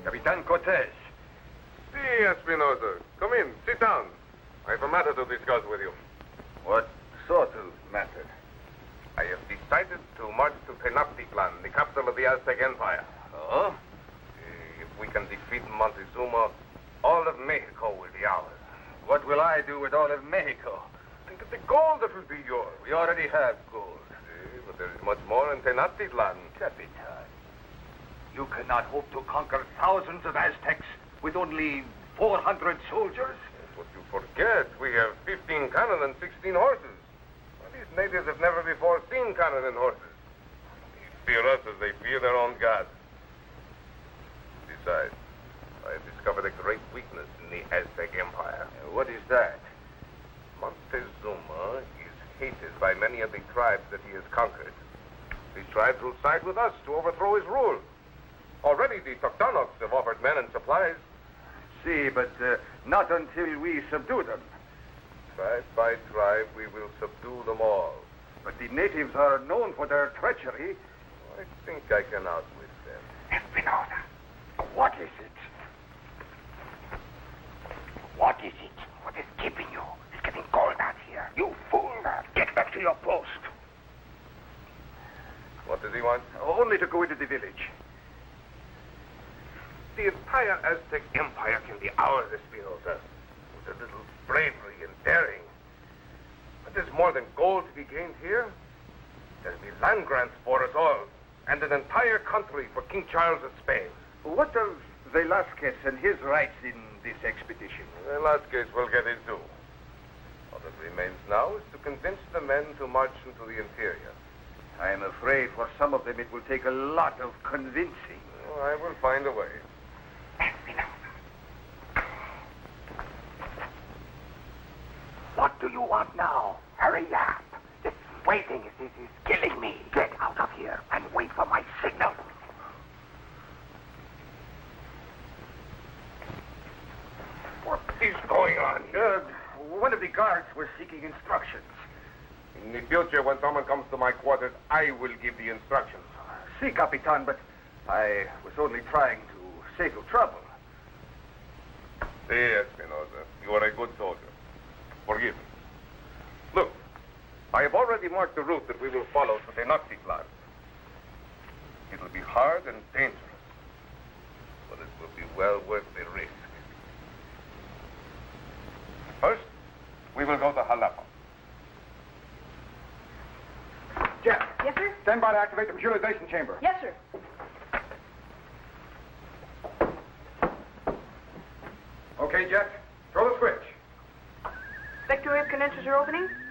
Capitan Cortez. Si, Espinosa. Come in. Sit down. I have a matter to discuss with you. What sort of matter? I have decided to march to Tenochtitlan, the capital of the Aztec Empire. Oh? If we can defeat Montezuma, all of Mexico will be ours. What will I do with all of Mexico? Think of the gold that will be yours. We already have gold. But there is much more in Tenochtitlan. Capitan, you cannot hope to conquer thousands of Aztecs with only 400 soldiers? That's what you forget. We have 15 cannon and 16 horses. Well, these natives have never before seen cannon and horses. They fear us as they fear their own gods. Besides, I have discovered a great weakness in the Aztec Empire. What is that? Montezuma is hated by many of the tribes that he has conquered. These tribes will side with us to overthrow his rule. Already the Toctanocs have offered men and supplies. See, but not until we subdue them. Tribe by tribe, we will subdue them all. But the natives are known for their treachery. I think I can outwit them. Espinosa, what is it? What is it? What is keeping you? It's getting cold out here. You fool! Get back to your post. What does he want? Only to go into the village. The entire Aztec Empire can be ours, Espinosa, with a little bravery and daring. But there's more than gold to be gained here. There'll be land grants for us all, and an entire country for King Charles of Spain. What of Velasquez and his rights in this expedition? Velasquez will get his due. All that remains now is to convince the men to march into the interior. I'm afraid for some of them it will take a lot of convincing. Oh, I will find a way. What do you want now? Hurry up. This waiting is killing me. Get out of here and wait for my signal. What is going on here? One of the guards was seeking instructions. In the future, when someone comes to my quarters, I will give the instructions. Si, Capitan, but I was only trying to save you trouble. Si, Espinosa. You are a good soldier. Forgive me. Look, I have already marked the route that we will follow to Tenochtitlan. It will be hard and dangerous, but it will be well worth the risk. First, we will go to Jalapa. Jeff. Yes, sir? Stand by to activate the pressurization chamber. Yes, sir. Okay, Jeff. Throw the switch. Vector wave condensers are opening.